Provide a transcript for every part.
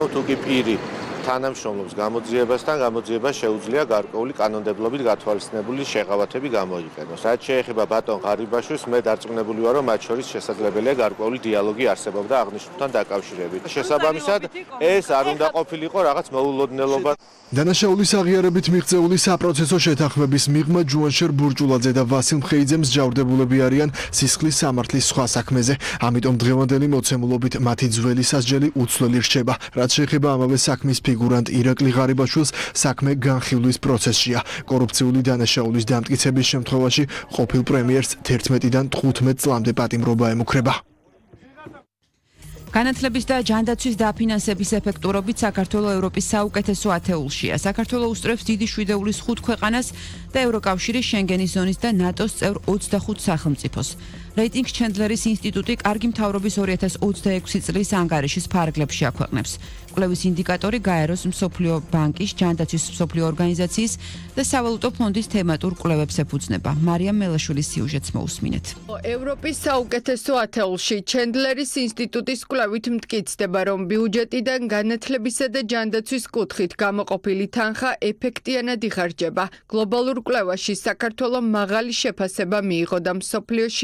თუკი პირი თანამშრომლობს გამოძიებასთან, გამოძიება შეუძლია გარკვეული კანონმდებლობით გათვალისწინებული შეღავათები გამოიყენოს. რაც შეეხება ბატონ ღარიბაშვილს, მე დარწმუნებული ვარ, რომ მათ შორის შესაძლებელია გარკვეული დიალოგი არსებობდა აღნიშნულთან დაკავშირებით. შესაბამისად, ეს არ უნდა ყოფილიყო რაღაც მოულოდნელობა. დანაშაულის აღიარებით მიღწეული საპროცესო შეთანხმების მიღმა ჯუანშერ ბურჭულაძე და ვასილ მხეიძე მსჯავრდებულები არიან სისხლის სამართლის სხვა საქმეზე. ამიტომ დღევანდელი მოცემულობით მათი ძველი სასჯელი უცვლელი რჩება. რაც შეეხება ამავე საქმის ფიგურანტ ირაკლი ღარიბაშვილს, საქმე განხილვის პროცესშია. კორუფციული დანაშაულის დამტკიცების შემთხვევაში ყოფილ პრემიერს 11-დან 15 წლამდე პატიმრობა ემუქრება. განათლების და ჯანდაცვის დაფინანსების ეფექტურობით საქართველოს ევროპის საუკეთესო ათეულშია. საქართველოს უსწრებს დიდი შვიდეულის 5 ქვეყანას და ევროკავშირის შენგენის ზონის და ნატოს წევრ 25 სახელმწიფოს. რეიტინგ ჩენდლერის ინსტიტუტი კარგი მთავრობის 2026 წლის ანგარიშის ფარგლებში აქვეყნებს. კვლევის ინდიკატორი გაეროს მსოფლიო ბანკის, ჯანდაცვის მსოფლიო ორგანიზაციის და სავალუტო ფონდის თემატურ კვლევებს ეფუძნება. მარიამ მელაშვილის სიუჟეტს მოусმინეთ. ევროპის საუკეთესო ათეულში ჩენდლერის ინსტიტუტის კვლევით მტკიცდება, რომ ბიუჯეტიდან განათლებისა და ჯანდაცვის კუთხით გამოყოფილი თანხა ეფექტიანად იხარჯება. გლობალურ კვლევაში საქართველოს მაღალი შეფასება მიიღო და მსოფლიოში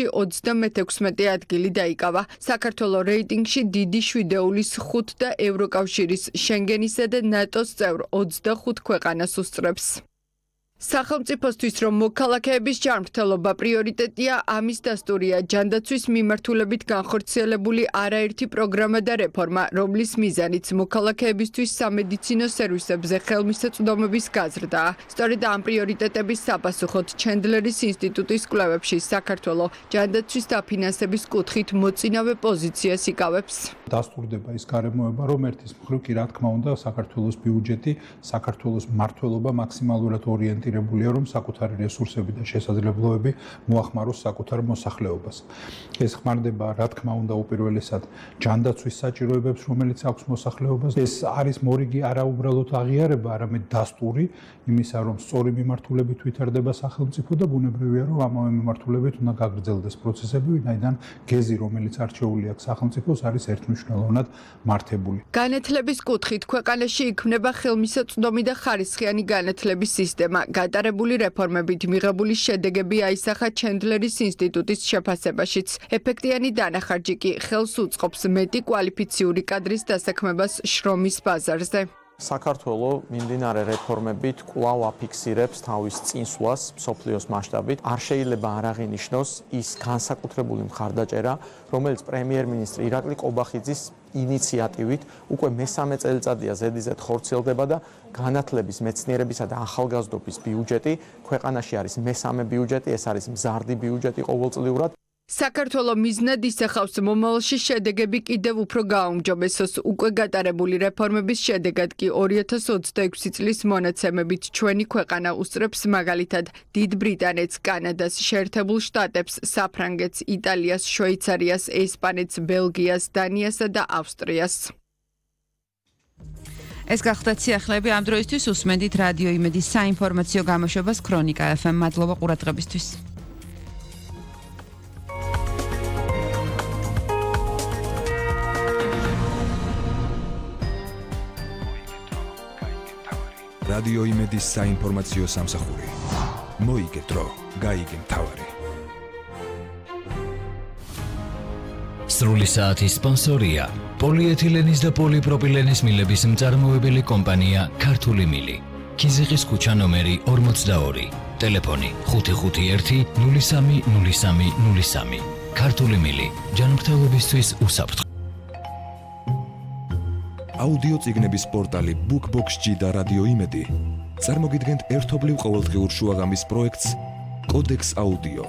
36 ადგილი დაიკავა. საქართველოს რეიტინგში დიდი შვიდეულის 5 და ევროკავშირის, შენგენისა და ნატოს წევრ 25 ქვეყანას უსწრებს. სახელმწიფოსთვის რომ მოქალაქეების ჯანმრთელობა პრიორიტეტია, ამის დასტურია ჯანდაცვის მიმართულებით განხორციელებული არაერთი პროგრამა და რეფორმა, რომლის მიზანიც მოქალაქეებისთვის სამედიცინო სერვისებზე ხელმისაწვდომობის გაზრდაა. სწორედ ამ პრიორიტეტების საპასუხოდ ჩენდლერის ინსტიტუტის კვლევებში საქართველოს ჯანდაცვის დაფინანსების კუთხით მოწინავე პოზიციას იკავებს. დასტურდება ის გარემოება, რომ ერთის მხრივ კი რა თქმა უნდა საქართველოს ბიუჯეტი, საქართველოს მმართველობა მაქსიმალურად ორიენტირებულია, რომ საკუთარი რესურსები და შესაძლებლობები მოახმაროს საკუთარ მოსახლეობას. ეს ხმარდება რა თქმა უნდა უპირველესად ჯანდაცვის საჭიროებებს, რომელიც აქვს მოსახლეობას. ეს არის მორიგი არა უბრალოდ აღიარება, არამედ დასტური იმისა, რომ სწორი მიმართულებით ვითარდება სახელმწიფო და ბუნებრივია, რომ ამავე მიმართულებით უნდა გაგრძელდეს პროცესები, ვინაიდან გეზი, რომელიც არჩეული აქვს სახელმწიფოს, არის ერთმნიშვნელოვნად მართებული. განათლების კუთხით ქვეყანაში იქმნება ხელმისაწვდომი და ხარისხიანი განათლების სისტემა. გატარებული რეფორმებით მიღებული შედეგები აისახა ჩენდლერის ინსტიტუტის შეფასებაშიც. ეფექტიანი დანახარჯი კი ხელს უწყობს მეტი კვალიფიციური კადრის დასაქმებას შრომის ბაზარზე. საქართველოს მიმდინარე რეფორმებით კვლავ აფიქსირებს თავის წინსვლას მსოფლიოს მასშტაბით. არ შეიძლება არ აღინიშნოს ის განსაკუთრებული მხარდაჭერა, რომელიც პრემიერ-მინისტრი ირაკლი ყობახიძის ინიციატივით უკვე მესამე წელიწადია ზედიზედ ხორციელდება და განათლების, მეცნიერებისა და ახალგაზრდობის ბიუჯეტი ქვეყანაში არის მესამე ბიუჯეტი, ეს არის მზარდი ბიუჯეტი ყოველწლიურად. საქართველოს მიზნად ისახავს მომავალში შედეგები კიდევ უფრო გააუმჯობესოს. უკვე გატარებული რეფორმების შედეგად კი 2026 წლის მონაცემებით ჩვენი ქვეყანა უსწრებს მაგალითად დიდ ბრიტანეთს, კანადას, შეერთებულ შტატებს, საფრანგეთს, იტალიას, შვეიცარიას, ესპანეთს, ბელგიას, დანიასა და ავსტრიას. ეს გახდათ სიახლეები ამ დროისთვის. უსმენდით რადიო იმედის საინფორმაციო გამოშვებას ქრონიკა FM. მადლობა ყურადღებისთვის. რადიო იმედის საინფორმაციო სამსახური. მოიგე დრო, გაიგე მთავარი. სრული საათის სპონსორია პოლიეთილენის და პოლიპროპილენის მილების მწარმოებელი კომპანია ქართული მილი. ქიზიყის ქუჩა ნომერი 42. ტელეფონი 551 03 03 03. ქართული მილი. ჯანმრთელობისთვის უსაფრთხო. აუდიო წიგნების პორტალი BookBox-ში და რადიო იმედი წარმოგიდგენთ ერთობლივ ყოველდღიურ შუაღამის პროექტს კოდექს აუდიო.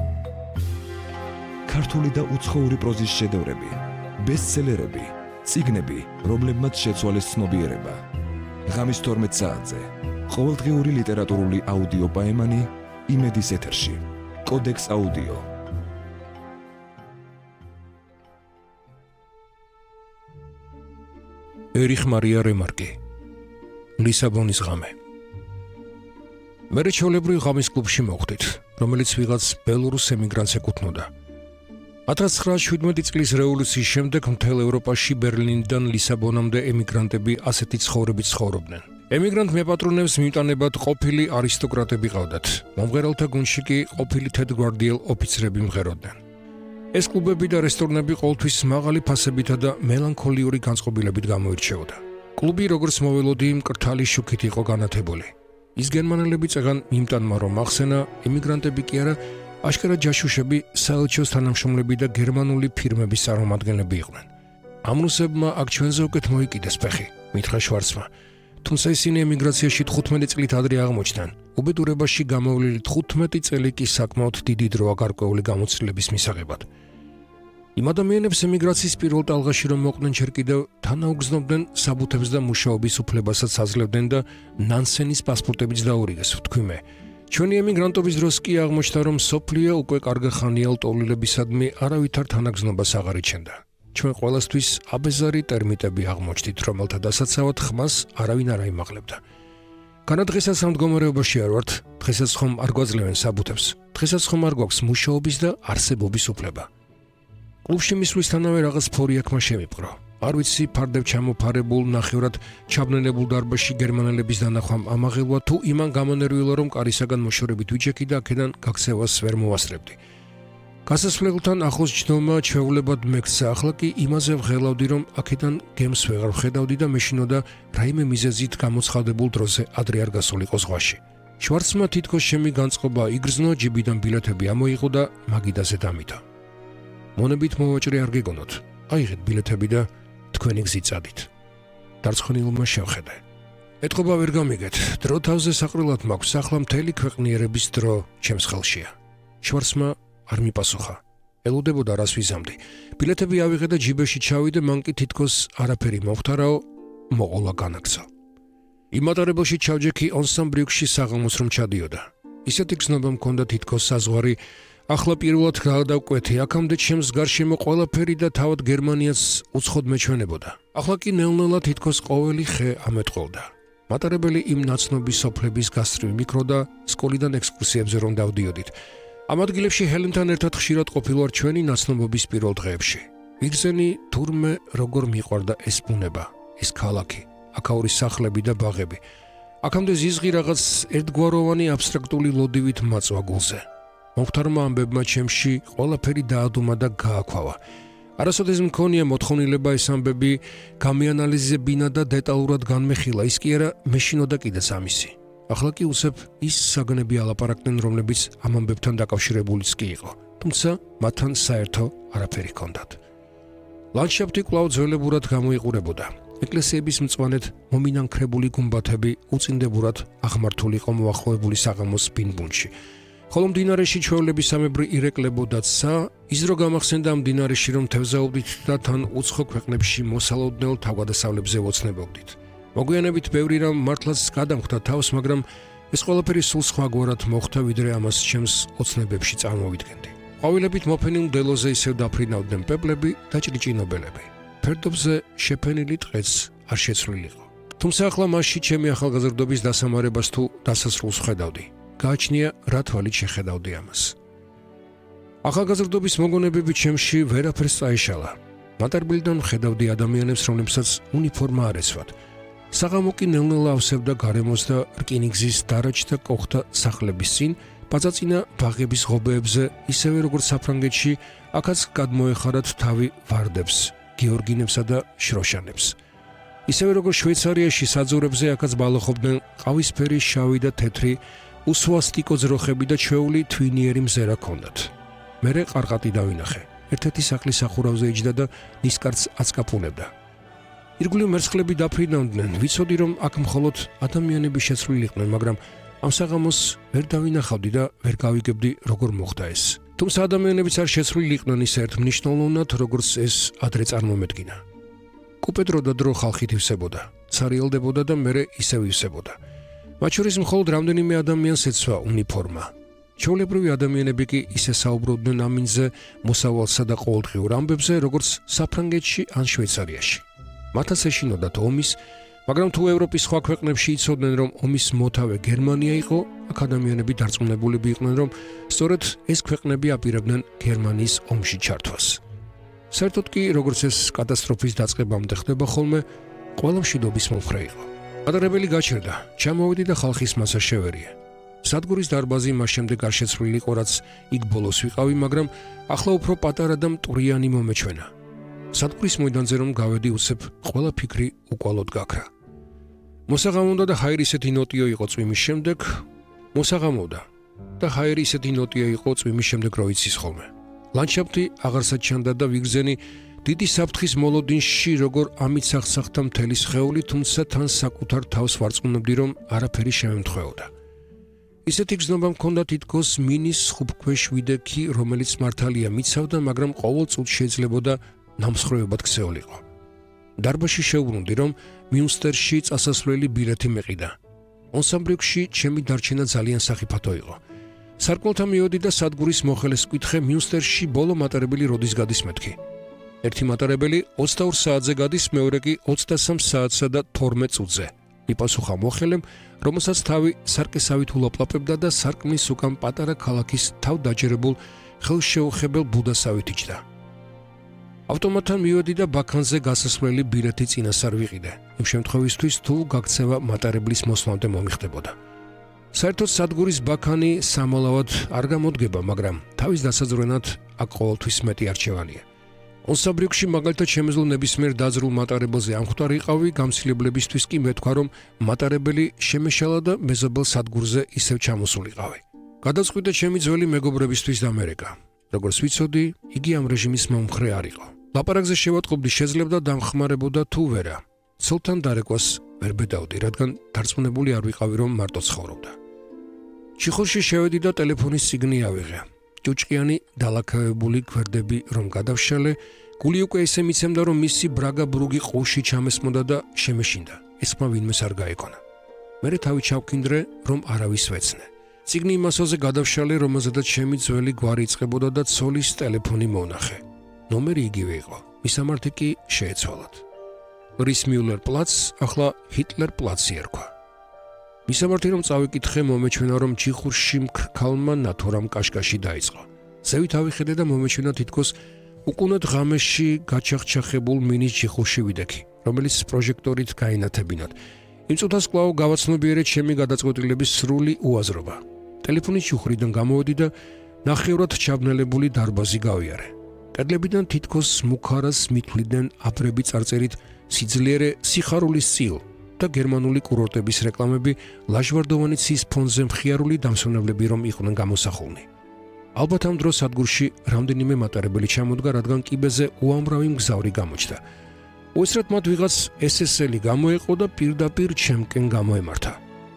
ქართული და უცხოური პროზის შედევრები, ბესტსელერები, წიგნები, რომლებმაც შეცვალეს ცნობიერება. ღამის 12 საათზე ყოველდღიური ლიტერატურული აუდიო პაემანი იმედის ეთერში. კოდექს აუდიო. ერიხ მარია რემარკი, ლისაბონის ღამე. მე ჩვეულებრივ ღამის კლუბში მოვხდით, რომელიც ვიღაც ბელორუს ემიგრანტს ეკუთვნოდა. 1917 წლის რევოლუციის შემდეგ მთელ ევროპაში ბერლინიდან ლისაბონამდე ემიგრანტები ასეთი ცხოვრებით ცხოვრობდნენ. ემიგრანტ მეპატრონებს მიმტანებად ყოფილი არისტოკრატები ყავდათ. მომღერალთა გუნდში კი ყოფილი თეთრგვარდიელ ოფიცრები მღეროდნენ. ეს კლუბები და რესტორნები ყოველთვის მაღალი ფასებითა და მელანქოლიური განწყობილებით გამოირჩეოდა. კლუბი როგორც მოველოდი მკრთალი შუქით იყო განათებული. ის გერმანელები წეგან მიმტანმა რომ ახსენა, ემიგრანტები კი არა, აშკარად ჯაშუშები, საელჩოს თანამშრომლები და გერმანული ფირმების წარმომადგენლები იყვნენ. ამ რუსებმა აქ ჩვენზე უკეთ მოიკიდეს ფეხი, მითხრა შვარცმა. თუმცა ისინი ემიგრაციაში 15 წლით ადრე აღმოჩნდნენ. უბედურებაში გამოვლილი 15 წელი კი საკმაოდ დიდი დროა გარკვეული გამოცდილების მისაღებად. იმ ადამიანებს ემიგრაციის პირველ ტალღაში რომ მოყვნენ ჯერ კიდევ თანაუგრძნობდნენ საბუთებს და მუშაობის უფლებასაც აძლევდნენ და ნანსენის პასპორტებიც დაურიგეს, ვთქვი მე. ჩვენი ემიგრანტობის დროს კი აღმოჩნდა, რომ სოფლია უკვე კარგი ხანია ლტოლვილებისადმი არავითარ თანაგრძნობას აღარ იჩენდა. ჩვენ ყველასთვის აბეზარი ტერმიტები აღმოჩნდით, რომელთა დასაცავად ხმას არავინ არ აიმაღლებდა. განა დღესაც ამ მდგომარეობაში არ ვართ, დღესაც ხომ არ გვაძლევენ საბუთებს, დღესაც ხომ არ გვაქვს მუშაობის და არსებობის უფლება. კლუბში მისვლისთანავე რაღაც ფორი აქმა შემიპყრო. არ ვიცი, ფარდებ ჩამოფარებულ, ნახევრად ჩაბნელებულ დარბაზში გერმანელების დანახვამ ამაღელვა თუ იმან გამონერვილა, რომ კარისაგან მოშორებით ვიჯექი და აქედან გაქცევას ვერ მოვასწრებდი. გასასვლელთან ახლოს ჯდომა ჩვეულებად მეკცა, ახლა კი იმაზე ვღელავდი, რომ აქედან გემს ვეღარ ვხედავდი და მეშინოდა რაიმე მიზეზით გამოცხადებულ დროზე ადრე არ გასულიყო ზღვაში. შვარცმა თითქოს ჩემი განწყობა იგრძნო, ჯიბიდან ბილეთები ამოიღო და მაგიდაზე დამიტა. მონებით მოვაჭრე არ გეგონოთ. აიღეთ ბილეთები და თქვენი გზით წადით. დარწმუნებულმა შევხედე. ეთყობა ვერ გამიგეთ. დრო თავზე საყრელად მაქვს, ახლა მთელი ქვეყნიერების დრო ჩემს ხელშია. შვარცმა არ მიპასუხა. ელოდებოდა რას ვიზამდი. ბილეთები ავიღე და ჯიბეში ჩავიდე, მან კი თითქოს არაფერი მომხდარაო, მოყოლა განაგზა. იმ მატარებელში ჩავჯექი ონსამბრიუქში საღამოს რომ ჩადიოდა. ისეთი გზნობა მქონდა თითქოს საზღვარი. ახლა პირველად გადავკვეთი, აქამდე ჩემს გარშემო ყველაფერი და თავად გერმანიაც უცხოდ მეჩვენებოდა. ახლა კი ნელ-ნელა თითქოს ყოველი ხე ამეტყველდა. მატარებელი იმ ნაცნობი სოფლების გასწრივ მიკროდა სკოლიდან ექსკურსიებზე რომ დავდიოდით. ამ ადგილებში ჰელენთან ერთად ხშირად ყოფილვარ ჩვენი ნაცნობობის პირველ დღეებში. ვიგზენი თურმე როგორ მიყვარდა ეს ბუნება, ეს ქალაქი, აქაური სახლები და ბაღები. აქამდე ზიზღი რაღაც ერთგვაროვანი აბსტრაქტული ლოდივით მაწვა გულზე. მომხდარმა ამბებმა ჩემში ყველაფერი დაადუმა და გააქვავა. არასოდეს მქონია მოთხოვნილება ეს ამბები გამიანალიზებინა და დეტალურად განმეხილა, ის კი არა მეშინოდა კიდეც ამისი. ახლა კი უსებ ის საგნები ალაპარაკდნენ, რომლებიც ამ ამბებთან დაკავშირებულიც კი იყო, თუმცა მათთან საერთო არაფერი ჰქონდათ. ლანდშაფტი კვლავ ძველებურად გამოიყურებოდა. ეკლესიების მწვანედ მომინანქრებული გუმბათები უწინდებურად აღმართული იყო მოახლოებული საღამოს ბინბუნში. ხოლო მდინარეში ჩვეულებისამებრი ირეკლებოდაცა, ის რო გამახსენდა ამ მდინარეში, რომ თევზაობდით და თან უცხო ქვეყნებში მოსალოდნელ თავგადასავლებზე ვოცნებობდით. მოგვიანებით ბევრი რამ მართლაც გადამხდა თავს, მაგრამ ეს ყველაფერი სულ სხვაგვარად მოხდა, ვიდრე ამას ჩემს ოცნებებში წარმოვიდგენდი. ყვავილებით მოფენილ მდელოზე ისევ დაფრინავდნენ პეპლები და ჭრიჭინობელები. ფერდობზე შეფენილი ტყეც არ შეცვლილიყო. თუმცა ახლა მასში ჩემი ახალგაზრდობის დასამარებას თუ დასასრულს ხედავდი. გააჩნია რა თვალით შეხედავდი ამას. ახალგაზრდობის მოგონებები ჩემში ვერაფერს წაეშალა. მატარბილიდან ხედავდი ადამიანებს, რომლებსაც უნიფორმა არ ეცვათ. საღამო კი ნელ-ნელა ავსებდა გარემოს და რკინიგზის დარაჯდა კოხთა სახლების წინ, პაწაწინა ბაღების ღობეებზე, ისევე როგორც საფრანგეთში, აქაც გადმოეხარათ თავი ვარდებს, გეორგინებსა და შროშანებს. ისევე როგორც შვეიცარიაში საძოვრებზე აქაც ბალოხობდნენ ყავისფერი, შავი და თეთრი უსვასტიკო ძროხები და ჩვეული თვინიერი მზერა ჰქონდათ. მერე ყარყატი დავინახე. ერთ-ერთი სახლის სახურავზე იჯდა და ნისკარტს აწკაფუნებდა. ირგვლივ მერცხლები დაფრინავდნენ. ვიცოდი, რომ აქ მხოლოდ ადამიანები შეცვლილი იყვნენ, მაგრამ ამ საღამოს ვერ დავინახავდი და ვერ გავიგებდი, როგორ მოხდა ეს. თუმცა ადამიანებიც არ შეცვლილი იყვნენ ისე ერთმნიშვნელოვნად, როგორც ეს ადრე წარმომედგინა. კუპედრო და დრო ხალხით ივსებოდა, ცარიელდებოდა და მერე ისევ ივსებოდა. მათ შორის მხოლოდ რამდენიმე ადამიანს ეცვა უნიფორმა. ჩვეულებრივი ადამიანები კი ისე საუბრობდნენ ამინზე, მოსავალსა და ყოველდღიურ ამბებზე, როგორც საფრანგეთში ან შვეიცარიაში. მათაც ეშინოდათ ომის, მაგრამ თუ ევროპის სხვა ქვეყნებში იცოდნენ, რომ ომის მოთავე გერმანია იყო, აქ ადამიანები დარწმუნებულები იყვნენ, რომ სწორედ ეს ქვეყნები აპირებდნენ გერმანიის ომში ჩართვას. საერთოდ კი, როგორც ეს კატასტროფის დაწყებამდე ხდება ხოლმე, ყველა მშვიდობის მომხრე იყო. მატარებელი გაჩერდა, ჩამოვედი და ხალხის მასა შევერიე. სადგურის დარბაზი მას შემდეგ არ შეცვლილი იყო, რაც იქ ბოლოს ვიყავი, მაგრამ ახლა უფრო პატარა და მტვრიანი მომეჩვენა. სადგურის მოედანზე რომ გავედი, უცებ ყველა ფიქრი უკვალოდ გაქრა. მოსაღამოვდა და ჰაერი ისეთი ნოტიო იყო წვიმის შემდეგ, რო იცის ხოლმე. ლანდშაფტი აღარსად ჩანდა და ვიგრძენი დიდი საფრთხის მოლოდინში, როგორ ამიცახსახთა მთელი სხეული, თუმცა თან საკუთარ თავს ვარწმუნებდი, რომ არაფერი შემემთხვეოდა. ისეთი გზნობა მქონდა თითქოს მინის ხუბქვეშ ვიდექი, რომელიც მართალია მიცავდა, მაგრამ ყოველ წუთს შეიძლებოდა ნამსხვრევებად ქცეულიყო. დარბაზში შევბრუნდი, რომ მიუნსტერში წასასვლელი ბილეთი მეყიდა. ონსამბრიუქში ჩემი დარჩენა ძალიან სახიფათო იყო. სარკმელთან მივედი და სადგურის მოხელეს ვკითხე, მიუნსტერში ბოლო მატარებელი როდის გადის მეთქი. ერთი მატარებელი 22 საათზე გადის, მეორე კი 23 საათსა და 12 წუთზე. მიპასუხა მოხელემ, რომელსაც თავი სარკესავით ულაპლაპებდა და სარკმლის უკან პატარა ქალაქის თავდაჯერებულ ხელშეუხებელ ბუდასავით იჯდა. ავტომატთან მივედი და ბაქანზე გასასვლელი ბილეთი წინასწარ ვიყიდე, იმ შემთხვევისთვის თუ გაქცევა მატარებლის მოსვლამდე მომიხდებოდა. საერთოდ სადგურის ბაქანი სამალავად არ გამოდგება, მაგრამ თავის დასაძვრენად აქ ყოველთვის მეტი არჩევანია. ონსაბრიუქში მაგალითად შემეძლო ნებისმიერ დაძრულ მატარებელზე ამხვდარიყავი, გამცილებლებისთვის კი მეთქვა, რომ მატარებელი შემეშალა და მეზობელ სადგურზე ისევ ჩამოსულიყავი. გადაწყვიტე ჩემი ძველი მეგობრებისთვის დამერეკა. როგორც ვიცოდი, იგი ამ რეჟიმის მომხრე არ იყო. ლაპარაკზე შევატყობდი, შეძლებდა დამხმარებოდა თუ ვერა. ცოლთან დარეკვას ვერ ბედავდი, რადგან დარწმუნებული არ ვიყავი, რომ მარტო ცხოვრობდა. ჩიხორში შევედი და ტელეფონის სიგნი ავიღე. ჭუჭყიანი დალაქავებული გვერდები რომ გადავშალე, გული უკვე ისე მიცემდა, რომ მისი ბრაგა ბრუგი ყუში ჩამესმოდა და შემეშინდა. ეს ხმა ვინმეს არ გაეკონა. მერე თავი ჩავკინდრე, რომ არავის ვეცნე. ციგნი იმასოზე გადავშალე, რომელზედაც ჩემი ძველი გვარი იწყებოდა და ცოლის ტელეფონი მონახე. ნომერი იგივე იყო, მისამართი კი შეეცვალათ. რისმიულერ პლაცს ახლა ჰიტლერ პლაცი ერქვა. მისამართი რომ წავიკითხე, მომეჩვენა, რომ ჩიხურში მქრქალმა ნათურამ კაშკაში დაიწყო. ზევით ავიხედე და მომეჩვენა თითქოს უკუნოდ ღამეში გაჩახჩახებულ მინის ჩიხურში ვიდექი, რომელიც პროჟექტორით გაინათებინათ. იმ წუთას კვლავ გავაცნობიერე ჩემი გადაწყვეტილების სრული უაზრობა. ტელეფონის ჩუხრიდან გამოვედი და ნახევრად ჩაბნელებული დარბაზი გავიარე. კედლებიდან თითქოს მუქარას მithვლიდნენ აფრები წარწერით სიძლიერე სიხარულის წილ და გერმანული კურორტების რეკლამები ლაჟვარდოვანი ცის ფონზე მხიარული დამსვენებლები რომ იყვნენ გამოსახულნი. ალბათ ამ დროს სადგურში რამდენიმე მატარებელი ჩამოდგა, რადგან კიბეზე უამრავი მგზავრი გამოჩნდა. უესრად მათ ვიღაც SS-ელი გამოეყო და პირდაპირ ჩემკენ გამოემართა.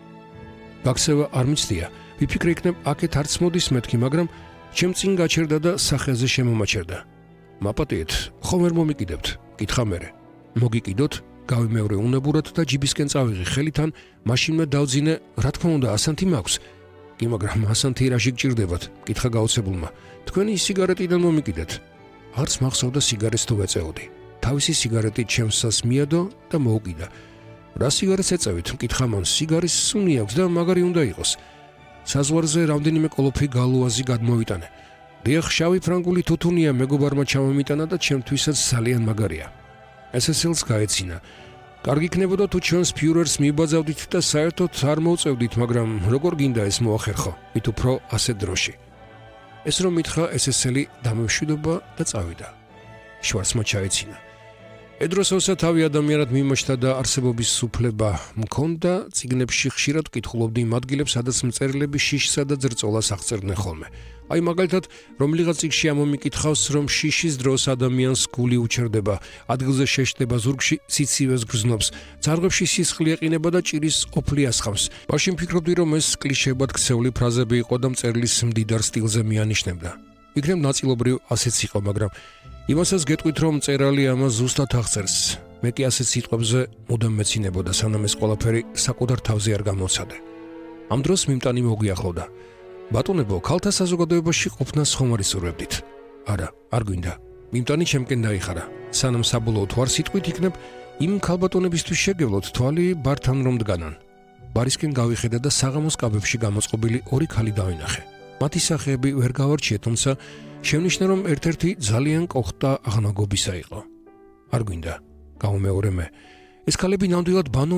გაქცევა არ მიცდია, ვიფიქრე იქნებ აქეთ არც მოდის მეთქი, მაგრამ ჩემ წინ გაჩერდა და სახეზე შემომაჩერდა. მაპატიეთ, ხომ ვერ მომიკიდებთ? კითხა მერე. მოგიკიდოთ, გავიმეორე უნებურად და ჯიბისკენ წავიღე ხელიდან, მაშინვე დავძინე, რა თქმა უნდა, ასანთი მაქვს. კი, მაგრამ ასანთი რაში გჭირდებათ? კითხა გაოცებულმა. თქვენი სიგარეტიდან მომიკიდეთ. არც მახსოვდა სიგარეტს თუ ვეწეოდი. თავისი სიგარეტი ჩემსას მიადო და მოუკიდა. რა სიგარეტს ეწევით? კითხა მან. სიგარის სუნი აქვს და მაგარი უნდა იყოს. საზღვარზე რამდენიმე კოლოფი გალუაზი გადმოვიტანე. დიახ, შავი ფრანგული თუთუნია, მეგობარმა ჩამომიტანა და ჩემთვისაც ძალიან მაგარია. SS-ელს გაეცინა. კარგი იქნებოდა თუ ჩვენს ფიურერს მიბაძავდით და საერთოდ არ მოუწევდით, მაგრამ როგორ გინდა ეს მოახერხო, მით უფრო ასეთ დროში. ეს რომ მითხრა, SS-ელი დამემშვიდობა და წავიდა. შვარცმა ჩაეცინა. ედროსოვსა თავი ადამიანად მიმოჩნდა და არსებობის სუფლება მქონდა, წიგნებში ხშირად ვკითხულობდი იმ ადგილებს, სადაც მწერლები შიშსა და ძრწოლას აღწერდნენ ხოლმე. აი მაგალითად, რომლიღაც წიგნში ამომიკითხავს, რომ შიშის დროს ადამიანს გული უჩერდება, ადგილზე შეშდება ზურგში სიცივეს გრძნობს, ძარღვებში სისხლი ეყინება და ჭირის ოფლი ასხამს. მაშინ ფიქრობდი, რომ ეს კლიშეებად ქცეული ფრაზები იყო და მწერლის მდიდარ სტილზე მიანიშნებდა. იქნებ ნაწილობრივ ასეც იყო, მაგრამ იმასაც გეტყვით, რომ მწერალი ამას ზუსტად აღწერს. მე კი ასეთ სიტყვებზე მუდამ მეცინებოდა, სანამ ეს ყველაფერი საკუთარ თავზე არ გამოცადე. ამ დროს მიმტანი მოგვიახლოვდა. ბატონებო, ქალთა საზოგადოებაში ყოფნას ხომ არ ისურვებდით? არა, არ გვინდა. მიმტანი ჩემკენ დაიხარა. სანამ საბოლოოდ ვარ სიტყვით იქნებ, იმ ქალბატონებისთვის შეგევლოთ თვალი ბართან რომ დგანან. ბარისკენ გავიხედა და საღამოს კაბებში გამოწყობილი ორი ქალი დავინახე. მათი სახეები ვერ გავარჩიე, თუმცა შემნიშნე რომ ერთ-ერთი ძალიან კოხტა აღნაგობისა იყო. არ გვინდა, გავუმეორე მე. ეს ქალები ნამდვილად ბანო